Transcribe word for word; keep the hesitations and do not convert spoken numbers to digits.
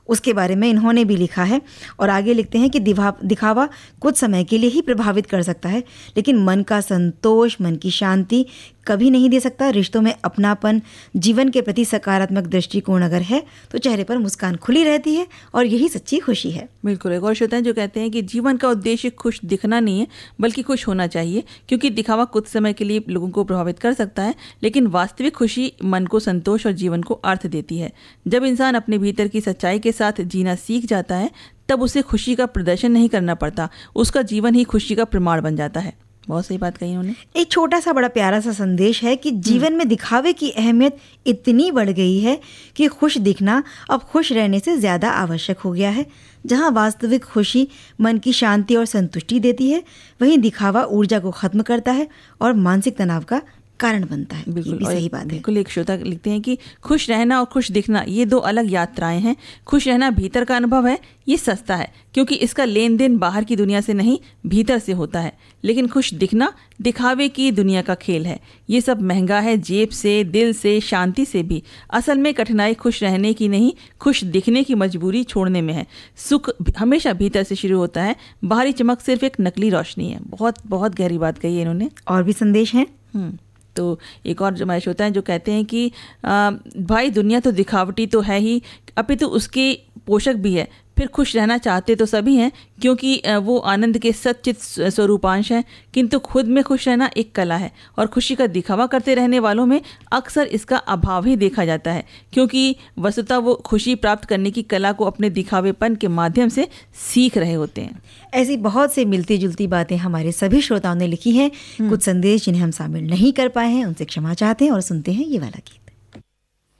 उसके बारे में इन्होंने भी लिखा है। और आगे लिखते हैं कि दिखा दिखावा कुछ समय के लिए ही प्रभावित कर सकता है, लेकिन मन का संतोष, मन की शांति कभी नहीं दे सकता। रिश्तों में अपनापन, जीवन के प्रति सकारात्मक दृष्टिकोण अगर है तो चेहरे पर मुस्कान खुली रहती है और यही सच्ची खुशी है। बिल्कुल। एक और श्रोता है जो कहते हैं कि जीवन का उद्देश्य खुश दिखना नहीं है बल्कि खुश होना चाहिए, क्योंकि दिखावा कुछ समय के लिए लोगों को प्रभावित कर सकता है, लेकिन वास्तविक खुशी मन को संतोष और जीवन को अर्थ देती है। जब इंसान अपने भीतर की सच्चाई के साथ जीना सीख जाता है तब उसे खुशी का प्रदर्शन नहीं करना पड़ता, उसका जीवन ही खुशी का प्रमाण बन जाता है। बहुत सही बात कही उन्होंने। एक छोटा सा बड़ा प्यारा सा संदेश है कि जीवन में दिखावे की अहमियत इतनी बढ़ गई है कि खुश दिखना अब खुश रहने से ज़्यादा आवश्यक हो गया है। जहाँ वास्तविक खुशी मन की शांति और संतुष्टि देती है, वहीं दिखावा ऊर्जा को खत्म करता है और मानसिक तनाव का कारण बनता है। बिल्कुल, ये भी सही बात है। बिल्कुल। एक श्रोता लिखते हैं कि खुश रहना और खुश दिखना ये दो अलग यात्राएं हैं। खुश रहना भीतर का अनुभव है, ये सस्ता है क्योंकि इसका लेन देन बाहर की दुनिया से नहीं भीतर से होता है, लेकिन खुश दिखना दिखावे की दुनिया का खेल है। ये सब महंगा है, जेब से, दिल से, शांति से भी। असल में कठिनाई खुश रहने की नहीं, खुश दिखने की मजबूरी छोड़ने में है। सुख हमेशा भीतर से शुरू होता है, बाहरी चमक सिर्फ एक नकली रोशनी है। बहुत बहुत गहरी बात कही है इन्होंने। और भी संदेश हैं। हम्म तो एक और जो हमारे श्रोता हैं जो कहते हैं कि आ, भाई दुनिया तो दिखावटी तो है ही, अपितु तो उसके पोषक भी है। फिर खुश रहना चाहते तो सभी हैं क्योंकि वो आनंद के सच्चित स्वरूपांश हैं, किंतु खुद में खुश रहना एक कला है और खुशी का दिखावा करते रहने वालों में अक्सर इसका अभाव ही देखा जाता है, क्योंकि वस्तुतः वो खुशी प्राप्त करने की कला को अपने दिखावेपन के माध्यम से सीख रहे होते हैं। ऐसी बहुत सी मिलती जुलती बातें हमारे सभी श्रोताओं ने लिखी हैं। कुछ संदेश जिन्हें हम शामिल नहीं कर पाए हैं उनसे क्षमा चाहते हैं और सुनते हैं ये वाला गीत।